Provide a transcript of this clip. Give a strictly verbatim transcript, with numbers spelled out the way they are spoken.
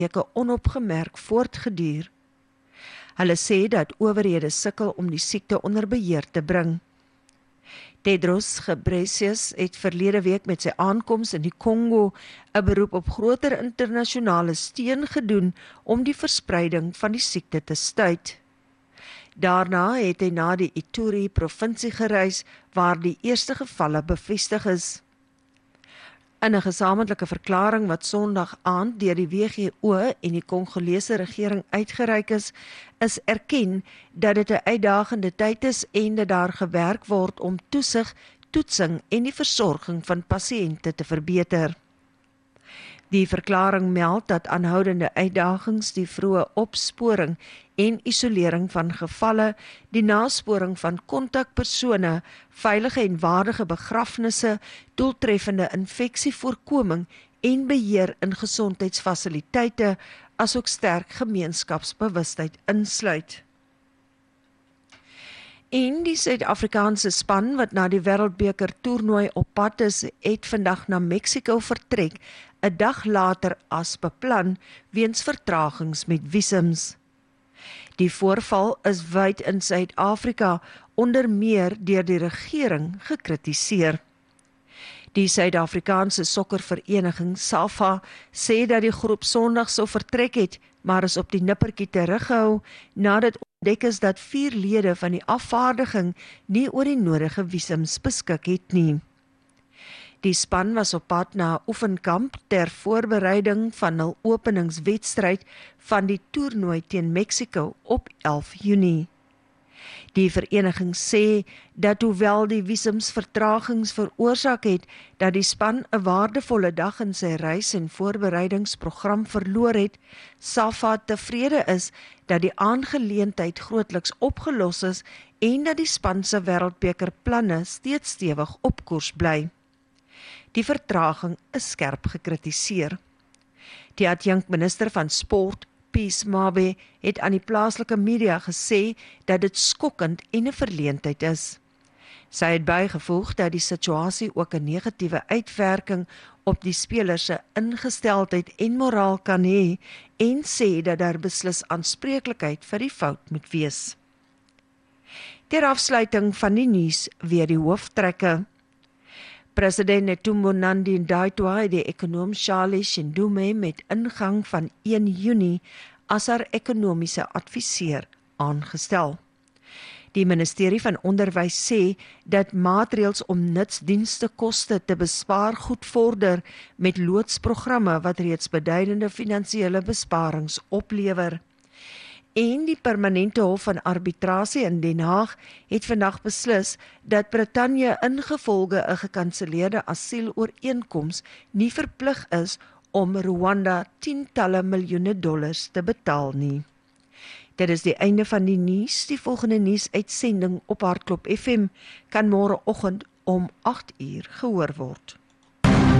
weke onopgemerk voortgeduur. Hulle sê dat owerhede sukkel om die siekte onder beheer te bring. Tedros Ghebreyesus het verlede week met sy aankoms in die Kongo 'n beroep op groter internasionale steun gedoen om die verspreiding van die siekte te stuit. Daarna het hy na die Ituri provinsie gereis waar die eerste gevalle bevestig is. In 'n gesamentlike verklaring wat Sondag aand deur die W G O en die Kongolese regering uitgereik is, is erken dat dit 'n uitdagende tyd is en dat daar gewerk word om toesig, toetsing en die versorging van pasiënte te verbeter. Die verklaring meld dat aanhoudende uitdagings die vroeë opsporing en isolering van gevalle, die nasporing van kontakpersone, veilige en waardige begrafnisse, doeltreffende infeksievoorkoming en beheer in gesondheidsfasiliteite, asook sterk gemeenskapsbewustheid insluit. En die Suid-Afrikaanse span wat na die Wêreldbeker toernooi op pad is, het vandag na Mexico vertrek, 'n dag later as beplan, weens vertragings met visums. Die voorval is wyd in Suid-Afrika, onder meer deur die regering gekritiseer. Die Suid-Afrikaanse sokkervereniging SAFA sê dat die groep Sondag sou vertrek het, maar is op die nippertjie teruggehou nadat ontdek is dat vier lede van die afvaardiging nie oor die nodige visums beskik het nie. Die span was op pad na 'n oefenkamp ter voorbereiding van hul openingswedstryd van die toernooi teen Mexico op elf Junie. Die vereniging sê dat hoewel die visums vertragings veroorsaak het, dat die span 'n waardevolle dag in sy reis- en voorbereidingsprogram verloor het, SAFA tevrede is dat die aangeleentheid grootliks opgelos is en dat die span se wêreldbekerplanne steeds stewig op koers bly. Die vertraging is skerp gekritiseer. Die adjunkminister van Sport, Peace Mabe, het aan die plaaslike media gesê dat dit skokkend en 'n verleentheid is. Sy het bygevoeg dat die situasie ook 'n negatiewe uitwerking op die spelers se ingesteldheid en moraal kan hê en sê dat daar beslis aanspreeklikheid vir die fout moet wees. Ter afsluiting van die nuus weer die hooftrekke. President Netumbo Nandi-Ndaitwah het die ekonom Charlie Shindube met ingang van een Junie as haar ekonomiese adviseur aangestel. Die ministerie van Onderwys sê dat maatreëls om nutsdienstekoste te bespaar goed vorder met loodsprogramme wat reeds beduidende finansiële besparings oplewer. En die permanente hof van arbitrasie in Den Haag het vandag beslis dat Brittanje ingevolge 'n gekanseleerde asielooreenkoms nie verplig is om Rwanda tientalle miljoene dollars te betaal nie. Dit is die einde van die nuus. Die volgende nuusuitsending op Hartklop F M kan môreoggend om agt uur gehoor word.